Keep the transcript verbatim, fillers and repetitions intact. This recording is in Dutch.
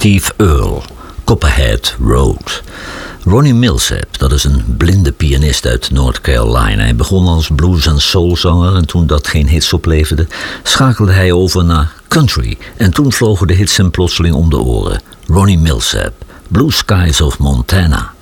Steve Earle, Copperhead Road. Ronnie Milsap, dat is een blinde pianist uit North Carolina. Hij begon als blues- en soulzanger en toen dat geen hits opleverde, schakelde hij over naar country. En toen vlogen de hits hem plotseling om de oren. Ronnie Milsap, Blue Skies of Montana.